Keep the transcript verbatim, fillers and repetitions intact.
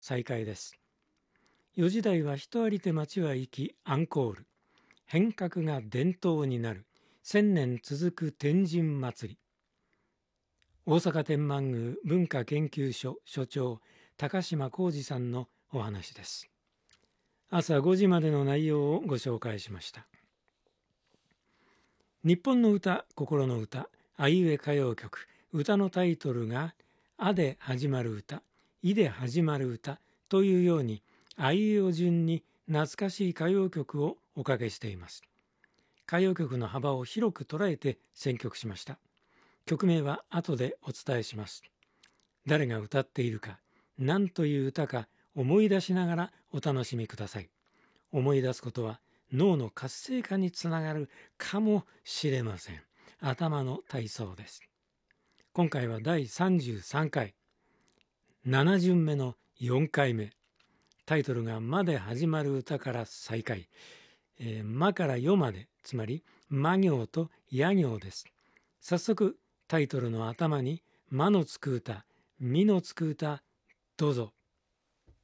再開です。よ時代は人ありて町は生き、アンコール。変革が伝統になる。千年続く天神祭り。大阪天満宮文化研究所所長高島浩二さんのお話です。朝ごじまでの内容をご紹介しました。日本の歌、心の歌、あいうえ歌謡曲。歌のタイトルがあで始まる歌、いで始まる歌というように、あいうえお順に懐かしい歌謡曲をおかけしています。歌謡曲の幅を広く捉えて選曲しました。曲名は後でお伝えします。誰が歌っているか、何という歌か思い出しながらお楽しみください。思い出すことは脳の活性化につながるかもしれません。頭の体操です。今回はだいさんじゅうさんかい、なな巡目のよんかいめ。タイトルがまで始まる歌から再開。えー、まからよまで、つまりま行とや行です。早速タイトルの頭にまのつく歌、みのつく歌、どうぞ。